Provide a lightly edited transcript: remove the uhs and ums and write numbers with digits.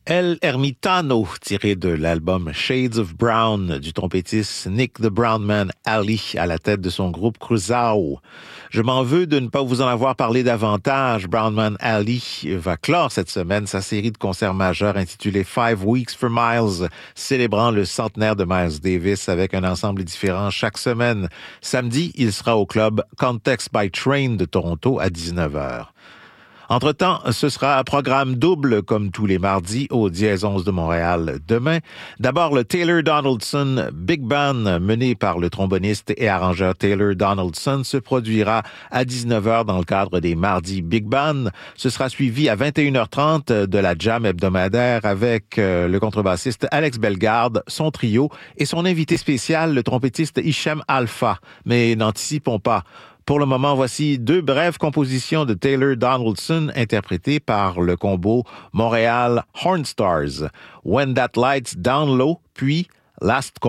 El Ermitano, tiré de l'album Shades of Brown du trompettiste Nick the Brown Man Ali à la tête de son groupe Cruzao. Je m'en veux de ne pas vous en avoir parlé davantage. Brown Man Ali va clore cette semaine sa série de concerts majeurs intitulée 5 Weeks for Miles, célébrant le centenaire de Miles Davis avec un ensemble différent chaque semaine. Samedi, il sera au club Context by Train de Toronto à 19h. Entre-temps, ce sera un programme double comme tous les mardis au Dièse 11 de Montréal demain. D'abord, le Taylor Donaldson Big Band mené par le tromboniste et arrangeur Taylor Donaldson se produira à 19h dans le cadre des mardis Big Band. Ce sera suivi à 21h30 de la jam hebdomadaire avec le contrebassiste Alex Bellegarde, son trio et son invité spécial, le trompettiste Hichem Alpha. Mais n'anticipons pas. Pour le moment, voici deux brèves compositions de Taylor Donaldson interprétées par le combo Montréal Hornstars. When That Light's Down Low, puis Last